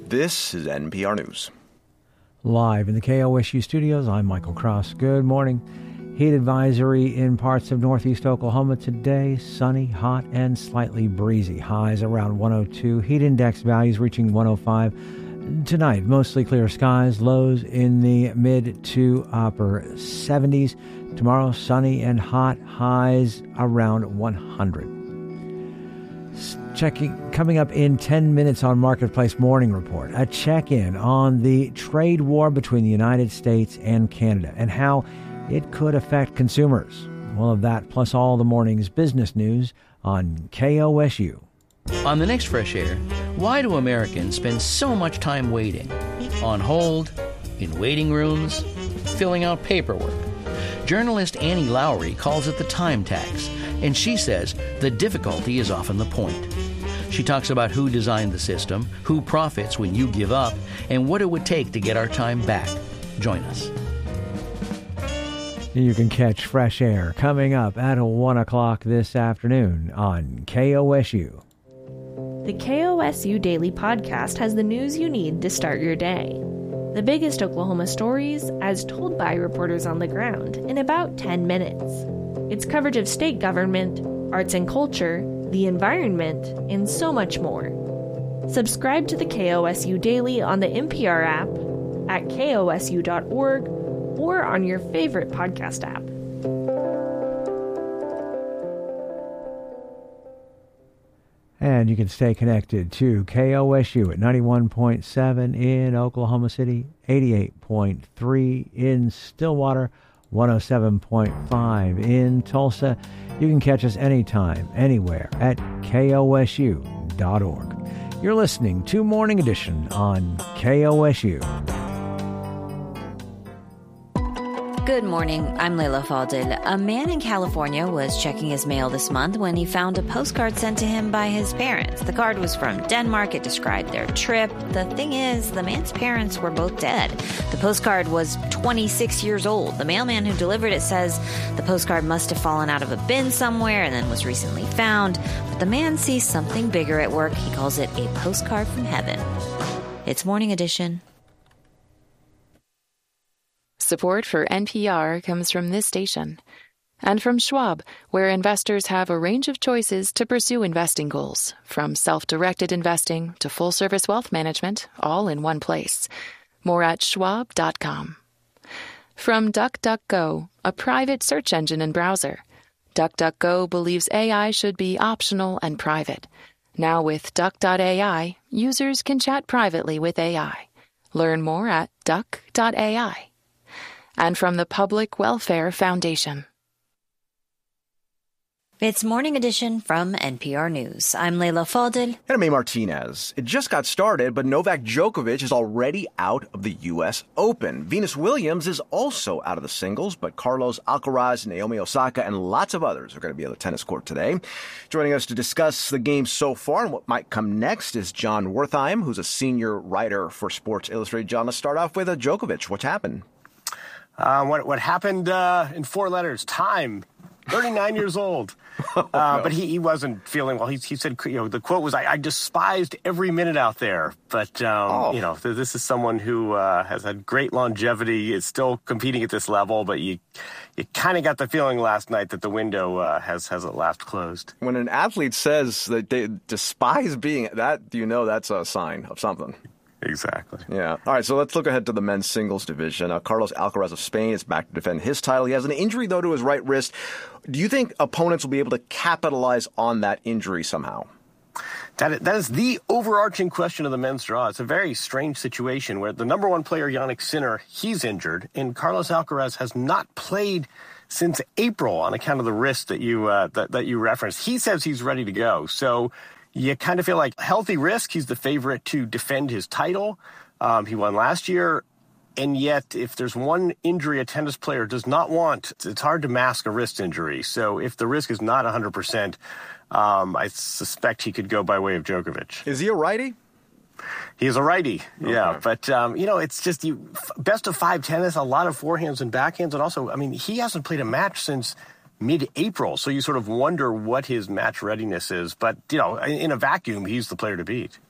This is NPR News. Live in the KOSU studios, I'm Michael Cross. Good morning. Heat advisory in parts of northeast Oklahoma today. Sunny, hot, and slightly breezy. Highs around 102. Heat index values reaching 105. Tonight, mostly clear skies. Lows in the mid to upper 70s. Tomorrow, sunny and hot. Highs around 100. Coming up in 10 minutes on Marketplace Morning Report, a check-in on the trade war between the United States and Canada and how it could affect consumers. All of that plus all the morning's business news on KOSU. On the next Fresh Air, why do Americans spend so much time waiting? On hold, in waiting rooms, filling out paperwork. Journalist Annie Lowrey calls it the time tax, and she says the difficulty is often the point. She talks about who designed the system, who profits when you give up, and what it would take to get our time back. Join us. You can catch Fresh Air coming up at 1 o'clock this afternoon on KOSU. The KOSU Daily Podcast has the news you need to start your day. The biggest Oklahoma stories, as told by reporters on the ground, in about 10 minutes. It's coverage of state government, arts and culture, the environment, and so much more. Subscribe to the KOSU Daily on the NPR app, at kosu.org, or on your favorite podcast app. And you can stay connected to KOSU at 91.7 in Oklahoma City, 88.3 in Stillwater, 107.5 in Tulsa. You can catch us anytime, anywhere at kosu.org. You're listening to Morning Edition on KOSU. Good morning. I'm Layla Faldil. A man in California was checking his mail this month when he found a postcard sent to him by his parents. The card was from Denmark. It described their trip. The thing is, the man's parents were both dead. The postcard was 26 years old. The mailman who delivered it says the postcard must have fallen out of a bin somewhere and then was recently found. But the man sees something bigger at work. He calls it a postcard from heaven. It's Morning Edition. Support for NPR comes from this station and from Schwab, where investors have a range of choices to pursue investing goals, from self-directed investing to full-service wealth management, all in one place. More at schwab.com. From DuckDuckGo, a private search engine and browser. DuckDuckGo believes AI should be optional and private. Now with Duck.ai, users can chat privately with AI. Learn more at duck.ai. And from the Public Welfare Foundation. It's Morning Edition from NPR News. I'm Layla Faldil. And I'm A. Martinez. It just got started, but Novak Djokovic is already out of the U.S. Open. Venus Williams is also out of the singles, but Carlos Alcaraz, Naomi Osaka, and lots of others are going to be on the tennis court today. Joining us to discuss the game so far and what might come next is Jon Wertheim, who's a senior writer for Sports Illustrated. John, let's start off with Djokovic. What's happened? What happened in four letters? Time. 39 years old. No. But he wasn't feeling well. He said, the quote was, I despised every minute out there. But, this is someone who has had great longevity, is still competing at this level. But you kind of got the feeling last night that the window has at last closed. When an athlete says that they despise being that, that's a sign of something. Exactly. Yeah. All right, so let's look ahead to the men's singles division. Carlos Alcaraz of Spain is back to defend his title. He has an injury, though, to his right wrist. Do you think opponents will be able to capitalize on that injury somehow? That is the overarching question of the men's draw. It's a very strange situation where the number one player, Jannik Sinner, he's injured, and Carlos Alcaraz has not played since April on account of the wrist that you referenced. He says he's ready to go. So you kind of feel like healthy risk. He's the favorite to defend his title. He won last year. And yet, if there's one injury a tennis player does not want, it's hard to mask a wrist injury. So if the risk is not 100%, I suspect he could go by way of Djokovic. Is he a righty? He is a righty, yeah. But, it's just best of five tennis, a lot of forehands and backhands. And also, he hasn't played a match since mid-April. So you sort of wonder what his match readiness is. But, in a vacuum, he's the player to beat.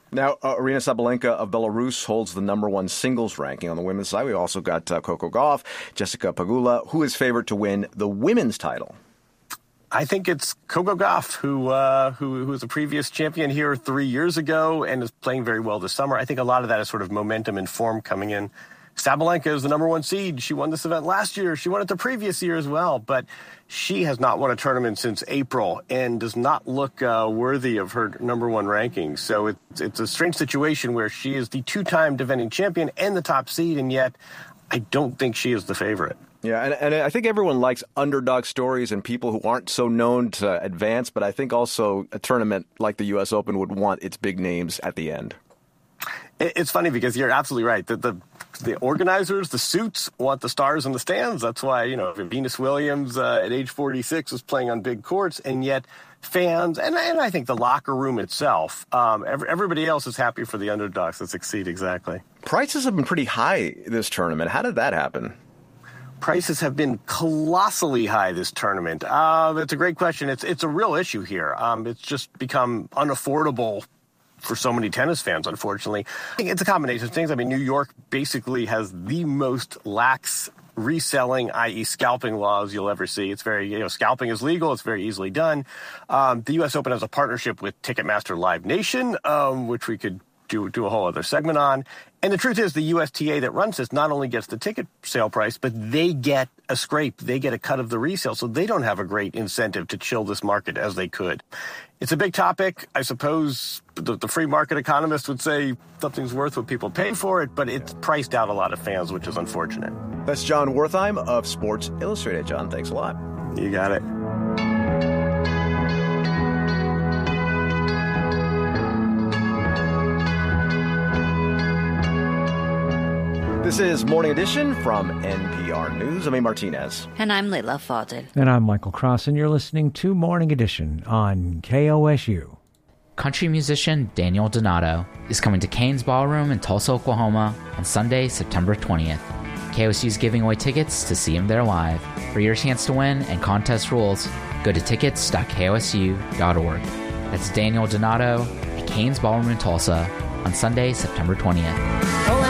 Now, Aryna Sabalenka of Belarus holds the number one singles ranking on the women's side. We also got Coco Gauff, Jessica Pegula, who is favored to win the women's title. I think it's Coco Gauff, who was a previous champion here 3 years ago and is playing very well this summer. I think a lot of that is sort of momentum and form coming in. Sabalenka is the number one seed. She won this event last year. She won it the previous year as well. But she has not won a tournament since April and does not look worthy of her number one ranking. So it's a strange situation where she is the two-time defending champion and the top seed, and yet I don't think she is the favorite. Yeah, and I think everyone likes underdog stories and people who aren't so known to advance, but I think also a tournament like the U.S. Open would want its big names at the end. It's funny because you're absolutely right. The organizers, the suits, want the stars in the stands. That's why, Venus Williams at age 46 is playing on big courts, and yet fans, and I think the locker room itself, everybody else is happy for the underdogs to succeed, exactly. Prices have been pretty high this tournament. How did that happen? Prices have been colossally high this tournament. It's a great question. It's a real issue here. It's just become unaffordable for so many tennis fans, unfortunately. I think it's a combination of things. I mean, New York basically has the most lax reselling, i.e. scalping laws you'll ever see. It's very, scalping is legal. It's very easily done. The U.S. Open has a partnership with Ticketmaster Live Nation, which we could do a whole other segment on. And the truth is the USTA that runs this not only gets the ticket sale price, but they get a scrape. They get a cut of the resale. So they don't have a great incentive to chill this market as they could. It's a big topic. I suppose the free market economist would say something's worth what people pay for it, but it's priced out a lot of fans, which is unfortunate. That's John Wertheim of Sports Illustrated. John, thanks a lot. You got it. This is Morning Edition from NPR News. I'm A. Martinez. And I'm Leila Fadel. And I'm Michael Cross, and you're listening to Morning Edition on KOSU. Country musician Daniel Donato is coming to Cain's Ballroom in Tulsa, Oklahoma on Sunday, September 20th. KOSU is giving away tickets to see him there live. For your chance to win and contest rules, go to tickets.kosu.org. That's Daniel Donato at Cain's Ballroom in Tulsa on Sunday, September 20th.